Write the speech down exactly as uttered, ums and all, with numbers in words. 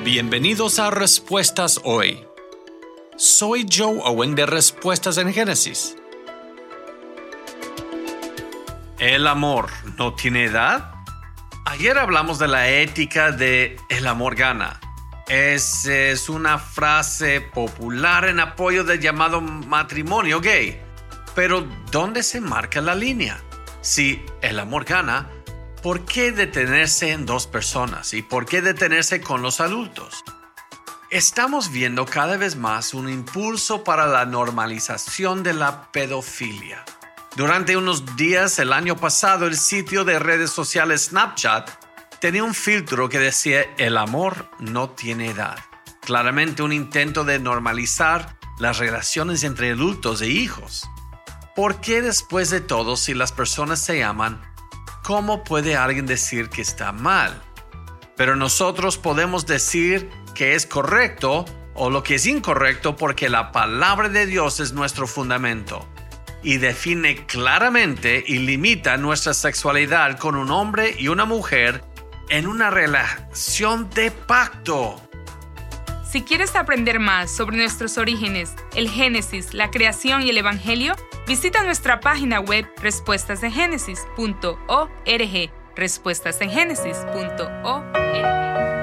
Bienvenidos a Respuestas Hoy. Soy Joe Owen de Respuestas en Génesis. ¿El amor no tiene edad? Ayer hablamos de la ética de el amor gana. Es, es una frase popular en apoyo del llamado matrimonio gay. Pero ¿dónde se marca la línea? Si el amor gana, ¿por qué detenerse en dos personas? ¿Y por qué detenerse con los adultos? Estamos viendo cada vez más un impulso para la normalización de la pedofilia. Durante unos días el año pasado, el sitio de redes sociales Snapchat tenía un filtro que decía «El amor no tiene edad». Claramente un intento de normalizar las relaciones entre adultos e hijos. ¿Por qué después de todo, si las personas se aman, cómo puede alguien decir que está mal? Pero nosotros podemos decir que es correcto o lo que es incorrecto porque la palabra de Dios es nuestro fundamento y define claramente y limita nuestra sexualidad con un hombre y una mujer en una relación de pacto. Si quieres aprender más sobre nuestros orígenes, el Génesis, la creación y el Evangelio, visita nuestra página web respuestas en génesis punto org, respuestas en génesis punto org.